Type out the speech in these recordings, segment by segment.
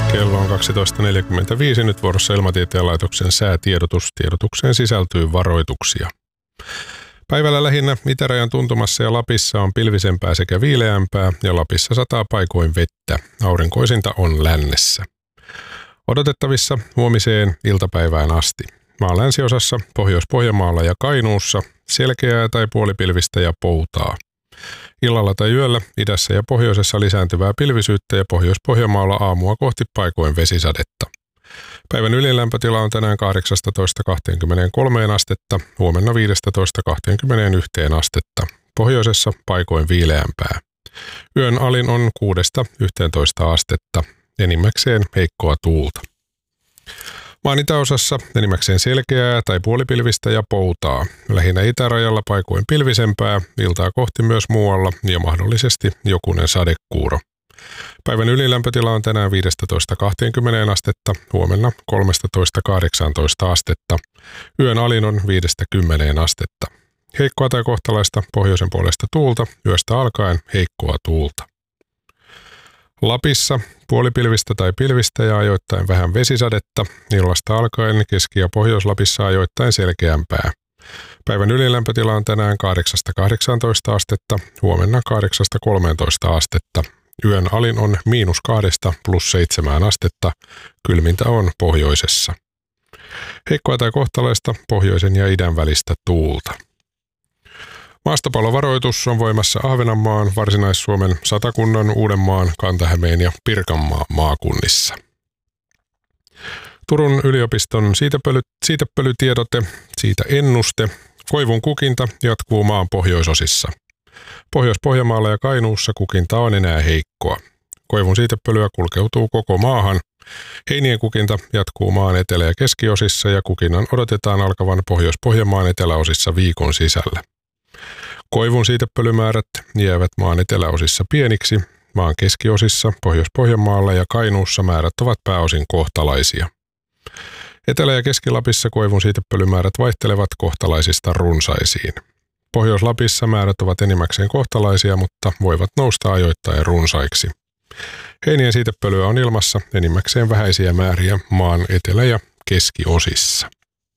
Kello on 12.45, nyt vuorossa Ilmatieteen laitoksen säätiedotus. Tiedotukseen sisältyy varoituksia. Päivällä lähinnä itärajan tuntumassa ja Lapissa on pilvisempää sekä viileämpää ja Lapissa sataa paikoin vettä. Aurinkoisinta on lännessä. Odotettavissa huomiseen iltapäivään asti. Maan länsiosassa, Pohjois-Pohjanmaalla ja Kainuussa selkeää tai puolipilvistä ja poutaa. Illalla tai yöllä idässä ja pohjoisessa lisääntyvää pilvisyyttä ja Pohjois-Pohjanmaalla aamua kohti paikoin vesisadetta. Päivän ylilämpötila on tänään 18-23 astetta, huomenna 15-21 astetta. Pohjoisessa paikoin viileämpää. Yön alin on 6-11 astetta, enimmäkseen heikkoa tuulta. Maan itäosassa enimmäkseen selkeää tai puolipilvistä ja poutaa. Lähinnä itärajalla paikoin pilvisempää, iltaa kohti myös muualla ja mahdollisesti jokunen sadekuuro. Päivän ylilämpötila on tänään 15-20 astetta, huomenna 13-18 astetta. Yön alin on 5-10 astetta. Heikkoa tai kohtalaista pohjoisen puolesta tuulta, yöstä alkaen heikkoa tuulta. Lapissa puolipilvistä tai pilvistä ja ajoittain vähän vesisadetta, illasta alkaen Keski- ja Pohjois-Lapissa ajoittain selkeämpää. Päivän ylilämpötila on tänään 8-18 astetta, huomenna 8-13 astetta. Yön alin on -2 + 7 astetta, kylmintä on pohjoisessa. Heikkoa tai kohtalaista pohjoisen ja idän välistä tuulta. Maastopallovaroitus on voimassa Ahvenanmaan, Varsinais-Suomen, Satakunnan, Uudenmaan, Kanta-Hämeen ja Pirkanmaan maakunnissa. Turun yliopiston siitepölytiedote, siitä ennuste. Koivun kukinta jatkuu maan pohjoisosissa. Pohjois-Pohjanmaalla ja Kainuussa kukinta on enää heikkoa. Koivun siitepölyä kulkeutuu koko maahan. Heinien kukinta jatkuu maan etelä- ja keskiosissa ja kukinnan odotetaan alkavan Pohjois-Pohjanmaan eteläosissa viikon sisällä. Koivun siitepölymäärät jäävät maan eteläosissa pieniksi. Maan keskiosissa, Pohjois-Pohjanmaalla ja Kainuussa määrät ovat pääosin kohtalaisia. Etelä- ja Keski-Lapissa koivun siitepölymäärät vaihtelevat kohtalaisista runsaisiin. Pohjois-Lapissa määrät ovat enimmäkseen kohtalaisia, mutta voivat nousta ajoittain runsaiksi. Heinien siitepölyä on ilmassa enimmäkseen vähäisiä määriä maan etelä- ja keskiosissa.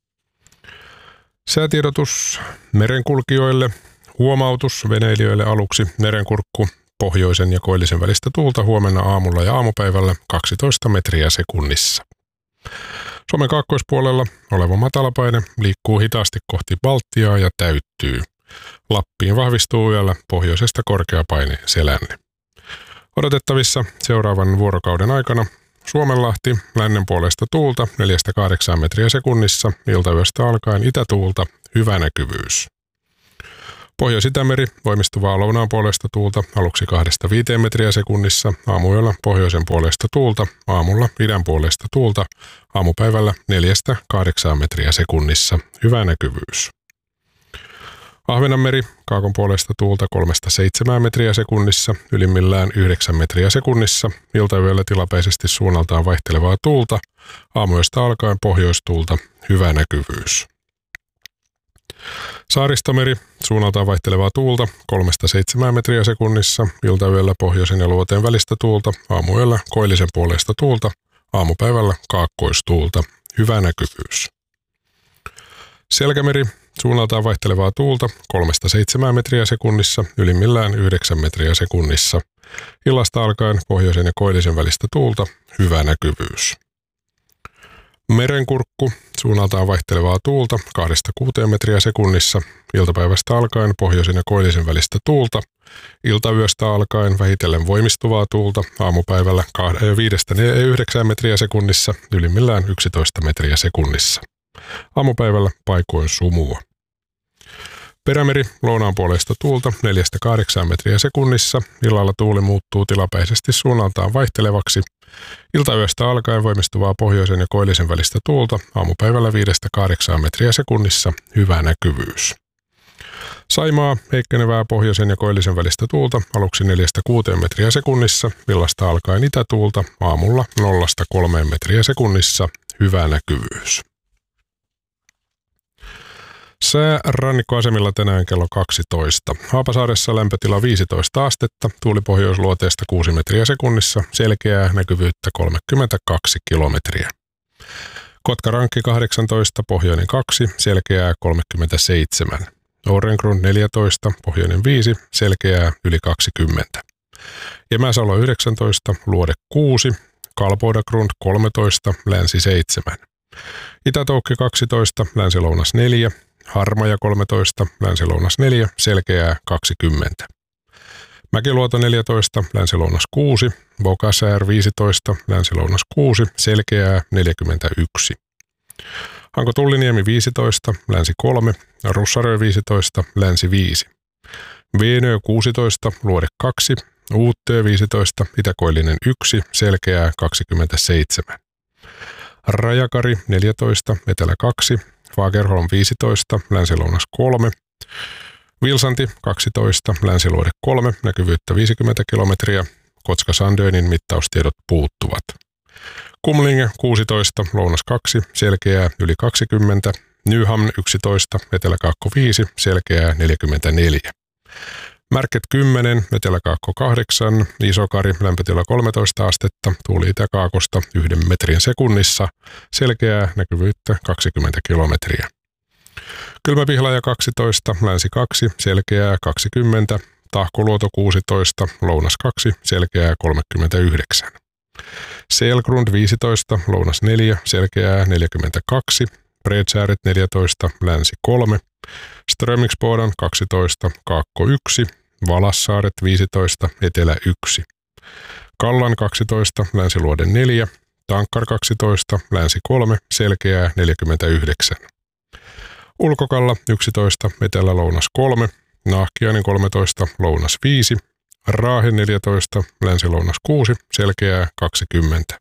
Säätiedotus merenkulkijoille. Huomautus veneilijöille aluksi. Merenkurkku pohjoisen ja koillisen välistä tuulta huomenna aamulla ja aamupäivällä 12 metriä sekunnissa. Suomen kaakkoispuolella oleva matalapaine liikkuu hitaasti kohti Baltiaa ja täyttyy. Lappiin vahvistuu yöllä pohjoisesta korkeapaineen selänne. Odotettavissa seuraavan vuorokauden aikana Suomenlahti lännen puolesta tuulta 4-8 metriä sekunnissa, iltayöstä alkaen itätuulta, hyvä näkyvyys. Pohjois-Itämeri voimistuvaa lounaan puolesta tuulta aluksi 2-5 metriä sekunnissa, aamuyöllä pohjoisen puolesta tuulta, aamulla idän puolesta tuulta, aamupäivällä 4-8 metriä sekunnissa, hyvä näkyvyys. Ahvenanmeri kaakon puolesta tuulta 3-7 metriä sekunnissa, ylimmillään 9 metriä sekunnissa, iltayöllä tilapäisesti suunnaltaan vaihtelevaa tuulta, aamuyöstä alkaen pohjoistuulta, hyvä näkyvyys. Saaristomeri, suunnaltaan vaihtelevaa tuulta 3-7 metriä sekunnissa, iltayöllä pohjoisen ja luoteen välistä tuulta, aamuyöllä koillisen puolesta tuulta, aamupäivällä kaakkoistuulta, hyvä näkyvyys. Selkämeri, suunnaltaan vaihtelevaa tuulta 3-7 metriä sekunnissa, ylimmillään 9 metriä sekunnissa, illasta alkaen pohjoisen ja koillisen välistä tuulta, hyvä näkyvyys. Merenkurkku, suunnaltaan vaihtelevaa tuulta 2-6 metriä sekunnissa, iltapäivästä alkaen pohjoisen ja koillisen välistä tuulta, iltayöstä alkaen vähitellen voimistuvaa tuulta, aamupäivällä 5-9 metriä sekunnissa, ylimmillään 11 metriä sekunnissa. Aamupäivällä paikoin sumua. Perämeri lounaan puolesta tuulta 4-8 metriä sekunnissa, illalla tuuli muuttuu tilapäisesti suunnaltaan vaihtelevaksi, iltayöstä alkaen voimistuvaa pohjoisen ja koillisen välistä tuulta, aamupäivällä 5-8 metriä sekunnissa, hyvä näkyvyys. Saimaa heikkenevää pohjoisen ja koillisen välistä tuulta, aluksi 4-6 metriä sekunnissa, illasta alkaen itätuulta, aamulla 0-3 metriä sekunnissa, hyvä näkyvyys. Sää rannikkoasemilla tänään kello 12. Haapasaaressa lämpötila 15 astetta, tuuli pohjoisluoteesta 6 metriä sekunnissa, selkeää näkyvyyttä 32 kilometriä. Kotkarankki 18, pohjoinen 2, selkeää 37. Orengrund 14, pohjoinen 5, selkeää yli 20. Jämäsalo 19, Luode 6, Kalpoidagrund 13, länsi 7. Itä-Toukki 12, länsi-lounas 4, Harmaja 13, länsi-lounas 4, selkeää 20. Mäkiluoto 14, länsi-lounas 6, Bokasaar 15, länsi-lounas 6, selkeää 41. Hanko Tulliniemi 15, länsi 3, Russarö 15, länsi 5. Veenö 16, Luode 2, Uuttöö 15, Itäkoillinen 1, selkeää 27. Rajakari 14, etelä 2, Fagerholm 15, länsi-lounas 3, Vilsanti 12, länsiluode 3, näkyvyyttä 50 kilometriä, Kotka-Sandönin mittaustiedot puuttuvat. Kumlinge 16, lounas 2, selkeää yli 20, Nyhamn 11, etelä-kaakko 5, selkeää 44. Märket 10, etelä-kaakko 8, Isokari, lämpötila 13 astetta, tuuli itäkaakosta 1 metrin sekunnissa, selkeää näkyvyyttä 20 kilometriä. Kylmäpihlaja 12, länsi 2, selkeää 20, Tahkoluoto 16, lounas 2, selkeää 39. Selgrund 15, lounas 4, selkeää 42, Bredsääret 14, länsi 3, Strömingsbodan 12, kaakko 1, Valassaaret 15, etelä 1. Kallan 12, länsiluode 4, Tankkar 12, länsi 3, selkeää 49. Ulkokalla 11, etelä-lounas 3, Nahkiainen 13, lounas 5, Raahe 14, länsi-lounas 6, selkeää 20.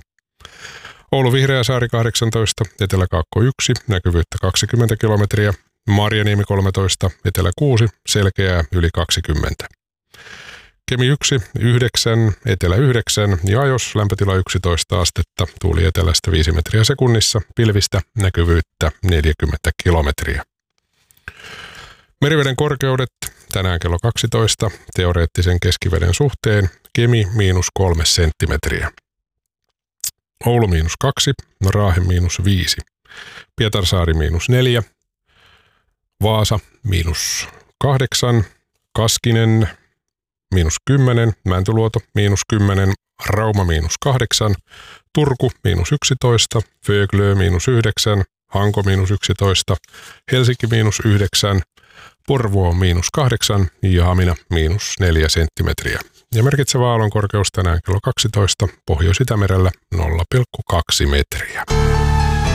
Oulu Vihreäsaari 18, etelä-kaakko 1, näkyvyyttä 20 kilometriä, Marjaniemi 13, etelä 6, selkeää yli 20. Kemi 1, 9, etelä 9 ja Ajos lämpötila 11 astetta, tuuli etelästä 5 metriä sekunnissa, pilvistä näkyvyyttä 40 kilometriä. Meriveden korkeudet tänään kello 12, teoreettisen keskiveden suhteen, Kemi -3 senttimetriä. Oulu -2, Raahe -5, Pietarsaari -4, Vaasa -8, Kaskinen -10, Mäntyluoto -10, Rauma -8, Turku -11, Föglö -9, Hanko -11, Helsinki -9, Porvoo -8 ja Hamina -4 senttimetriä. Ja merkitsevä aallonkorkeus tänään kello 12, Pohjois-Itämerellä 0,2 metriä.